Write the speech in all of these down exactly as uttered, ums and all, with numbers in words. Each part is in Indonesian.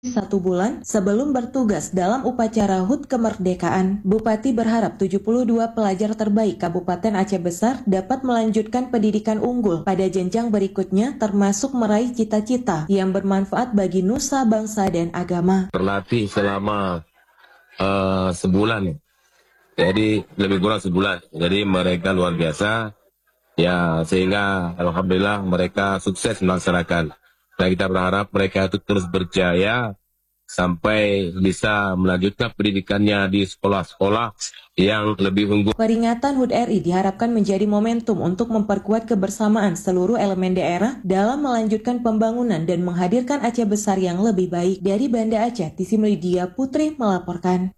Satu bulan sebelum bertugas dalam upacara H U T kemerdekaan, Bupati berharap tujuh puluh dua pelajar terbaik Kabupaten Aceh Besar dapat melanjutkan pendidikan unggul pada jenjang berikutnya, termasuk meraih cita-cita yang bermanfaat bagi nusa bangsa dan agama. Berlatih selama uh, sebulan, jadi lebih kurang sebulan. Jadi mereka luar biasa, ya, sehingga alhamdulillah mereka sukses melaksanakan. Dan kita berharap mereka itu terus berjaya sampai bisa melanjutkan pendidikannya di sekolah-sekolah yang lebih unggul. Peringatan H U T R I diharapkan menjadi momentum untuk memperkuat kebersamaan seluruh elemen daerah dalam melanjutkan pembangunan dan menghadirkan Aceh Besar yang lebih baik. Dari Banda Aceh, Tisi Melidia Putri melaporkan.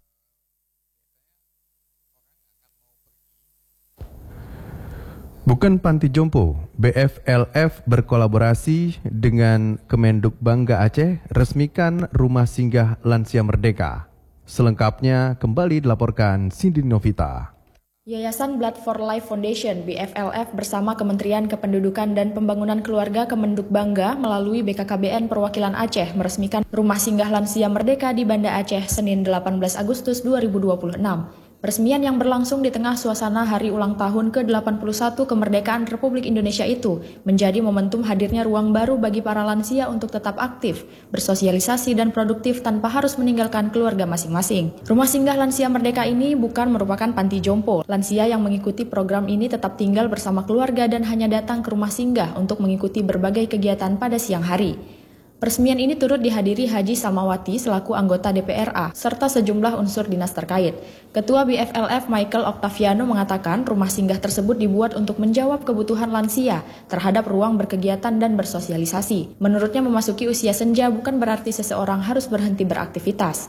Bukan panti jompo, B F L F berkolaborasi dengan Kemenduk Bangga Aceh resmikan Rumah Singgah Lansia Merdeka. Selengkapnya kembali dilaporkan Cindy Novita. Yayasan Blood for Life Foundation B F L F bersama Kementerian Kependudukan dan Pembangunan Keluarga Kemenduk Bangga melalui B K K B N Perwakilan Aceh meresmikan Rumah Singgah Lansia Merdeka di Banda Aceh Senin delapan belas Agustus dua ribu dua puluh enam. Peresmian yang berlangsung di tengah suasana hari ulang tahun ke delapan puluh satu kemerdekaan Republik Indonesia itu menjadi momentum hadirnya ruang baru bagi para lansia untuk tetap aktif, bersosialisasi dan produktif tanpa harus meninggalkan keluarga masing-masing. Rumah Singgah Lansia Merdeka ini bukan merupakan panti jompo. Lansia yang mengikuti program ini tetap tinggal bersama keluarga dan hanya datang ke rumah singgah untuk mengikuti berbagai kegiatan pada siang hari. Peresmian ini turut dihadiri Haji Samawati selaku anggota D P R A serta sejumlah unsur dinas terkait. Ketua B F L F Michael Octaviano mengatakan rumah singgah tersebut dibuat untuk menjawab kebutuhan lansia terhadap ruang berkegiatan dan bersosialisasi. Menurutnya memasuki usia senja bukan berarti seseorang harus berhenti beraktivitas.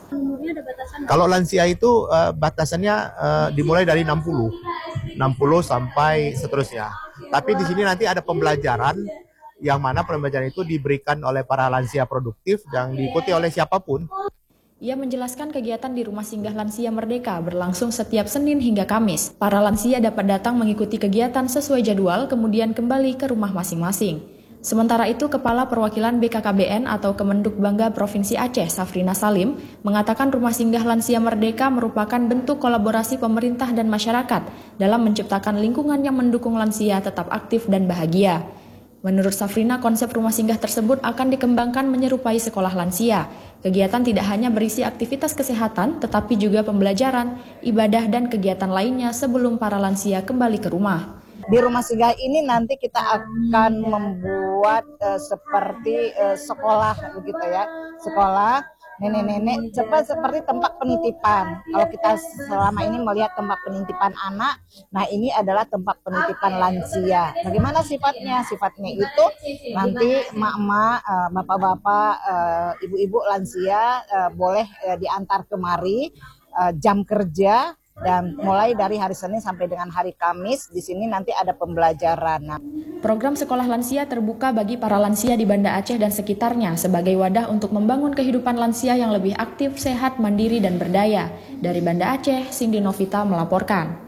Kalau lansia itu uh, batasannya uh, dimulai dari enam puluh, enam puluh sampai seterusnya. Tapi di sini nanti ada pembelajaran yang mana pembelajaran itu diberikan oleh para lansia produktif dan diikuti oleh siapapun. Ia menjelaskan kegiatan di Rumah Singgah Lansia Merdeka berlangsung setiap Senin hingga Kamis. Para lansia dapat datang mengikuti kegiatan sesuai jadwal, kemudian kembali ke rumah masing-masing. Sementara itu, Kepala Perwakilan B K K B N atau Kemenduk Bangga Provinsi Aceh, Safrina Salim, mengatakan Rumah Singgah Lansia Merdeka merupakan bentuk kolaborasi pemerintah dan masyarakat dalam menciptakan lingkungan yang mendukung lansia tetap aktif dan bahagia. Menurut Safrina, konsep rumah singgah tersebut akan dikembangkan menyerupai sekolah lansia. Kegiatan tidak hanya berisi aktivitas kesehatan, tetapi juga pembelajaran, ibadah, dan kegiatan lainnya sebelum para lansia kembali ke rumah. Di rumah singgah ini nanti kita akan membuat uh, seperti uh, sekolah, begitu ya, sekolah nenek-nenek cepat seperti tempat penitipan. Kalau kita selama ini melihat tempat penitipan anak, nah ini adalah tempat penitipan lansia. Bagaimana sifatnya? Sifatnya itu nanti emak-emak, bapak-bapak, ibu-ibu lansia boleh diantar kemari jam kerja. Dan mulai dari hari Senin sampai dengan hari Kamis, di sini nanti ada pembelajaran. Nah, program sekolah lansia terbuka bagi para lansia di Banda Aceh dan sekitarnya sebagai wadah untuk membangun kehidupan lansia yang lebih aktif, sehat, mandiri, dan berdaya. Dari Banda Aceh, Cindy Novita melaporkan.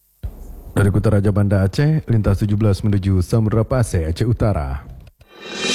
Dari Kota Raja Banda Aceh, lintas tujuh belas menuju Samudra Pasir, Aceh Utara.